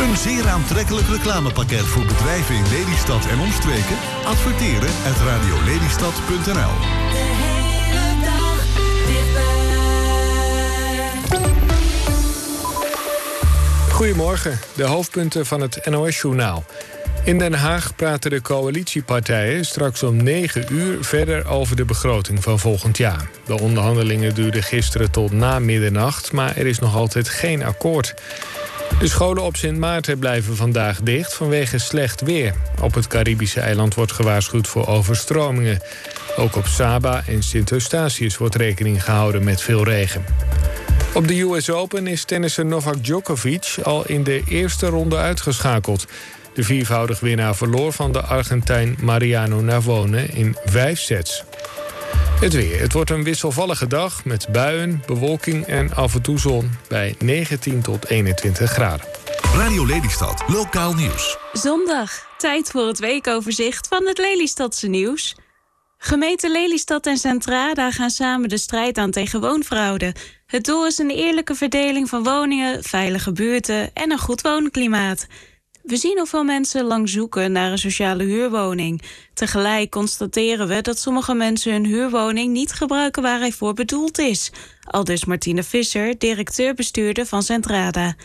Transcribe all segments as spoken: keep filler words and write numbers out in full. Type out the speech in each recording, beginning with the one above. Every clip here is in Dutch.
Een zeer aantrekkelijk reclamepakket voor bedrijven in Lelystad en omstreken? Adverteren at radiolelystad punt n l. De hele dag dichtbij. Goedemorgen, de hoofdpunten van het N O S-journaal. In Den Haag praten de coalitiepartijen straks om negen uur verder over de begroting van volgend jaar. De onderhandelingen duurden gisteren tot na middernacht, maar er is nog altijd geen akkoord. De scholen op Sint Maarten blijven vandaag dicht vanwege slecht weer. Op het Caribische eiland wordt gewaarschuwd voor overstromingen. Ook op Saba en Sint Eustatius wordt rekening gehouden met veel regen. Op de U S Open is tennisser Novak Djokovic al in de eerste ronde uitgeschakeld. De viervoudig winnaar verloor van de Argentijn Mariano Navone in vijf sets. Het weer. Het wordt een wisselvallige dag met buien, bewolking en af en toe zon bij negentien tot eenentwintig graden. Radio Lelystad, lokaal nieuws. Zondag, tijd voor het weekoverzicht van het Lelystadse nieuws. Gemeente Lelystad en Centrada gaan samen de strijd aan tegen woonfraude. Het doel is een eerlijke verdeling van woningen, veilige buurten en een goed woonklimaat. We zien hoeveel mensen lang zoeken naar een sociale huurwoning. Tegelijk constateren we dat sommige mensen hun huurwoning niet gebruiken waar hij voor bedoeld is. Aldus Martine Visser, directeur-bestuurder van Centrada.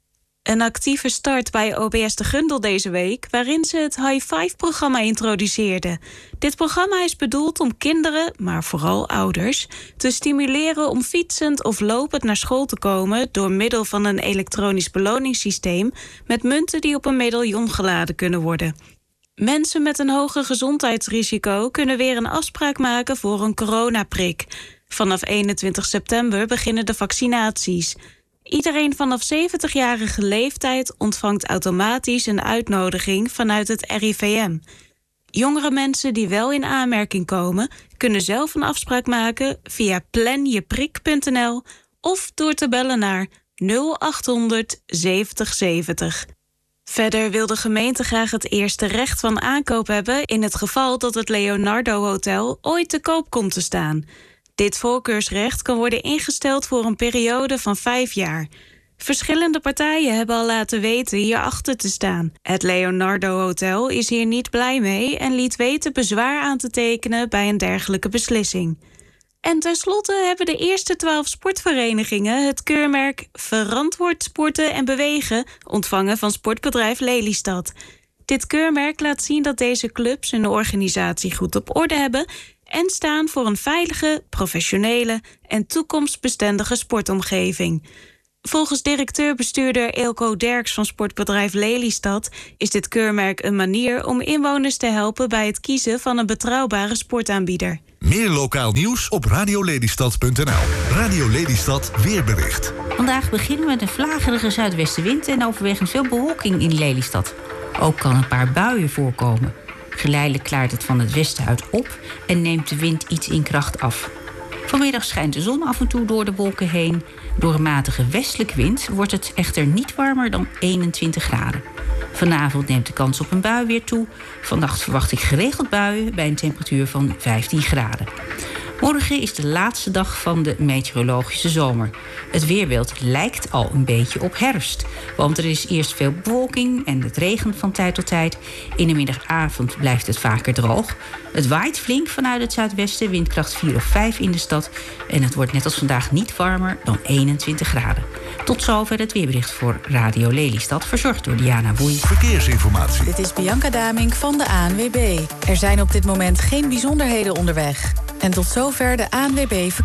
Een actieve start bij O B S de Gundel deze week, waarin ze het High Five-programma introduceerden. Dit programma is bedoeld om kinderen, maar vooral ouders, te stimuleren om fietsend of lopend naar school te komen door middel van een elektronisch beloningssysteem met munten die op een medaillon geladen kunnen worden. Mensen met een hoger gezondheidsrisico kunnen weer een afspraak maken voor een coronaprik. Vanaf eenentwintig september beginnen de vaccinaties. Iedereen vanaf zeventigjarige leeftijd ontvangt automatisch een uitnodiging vanuit het R I V M. Jongere mensen die wel in aanmerking komen, kunnen zelf een afspraak maken via plan je prik punt n l of door te bellen naar nul achthonderd zeventig zeventig. Verder wil de gemeente graag het eerste recht van aankoop hebben in het geval dat het Leonardo Hotel ooit te koop komt te staan. Dit voorkeursrecht kan worden ingesteld voor een periode van vijf jaar. Verschillende partijen hebben al laten weten hierachter te staan. Het Leonardo Hotel is hier niet blij mee en liet weten bezwaar aan te tekenen bij een dergelijke beslissing. En tenslotte hebben de eerste twaalf sportverenigingen het keurmerk Verantwoord Sporten en Bewegen ontvangen van sportbedrijf Lelystad. Dit keurmerk laat zien dat deze clubs hun organisatie goed op orde hebben en staan voor een veilige, professionele en toekomstbestendige sportomgeving. Volgens directeur-bestuurder Eelco Derks van sportbedrijf Lelystad is dit keurmerk een manier om inwoners te helpen bij het kiezen van een betrouwbare sportaanbieder. Meer lokaal nieuws op radiolelystad punt n l. Radio Lelystad weerbericht. Vandaag beginnen we met een vlagerige zuidwestenwind en overwegend veel bewolking in Lelystad. Ook kan een paar buien voorkomen. Geleidelijk klaart het van het westen uit op en neemt de wind iets in kracht af. Vanmiddag schijnt de zon af en toe door de wolken heen. Door een matige westelijke wind wordt het echter niet warmer dan eenentwintig graden. Vanavond neemt de kans op een bui weer toe. Vannacht verwacht ik geregeld buien bij een temperatuur van vijftien graden. Morgen is de laatste dag van de meteorologische zomer. Het weerbeeld lijkt al een beetje op herfst. Want er is eerst veel bewolking en het regent van tijd tot tijd. In de middagavond blijft het vaker droog. Het waait flink vanuit het zuidwesten, windkracht vier of vijf in de stad. En het wordt net als vandaag niet warmer dan eenentwintig graden. Tot zover het weerbericht voor Radio Lelystad, verzorgd door Diana Boei. Verkeersinformatie. Dit is Bianca Damink van de A N W B. Er zijn op dit moment geen bijzonderheden onderweg. En tot zover de A N W B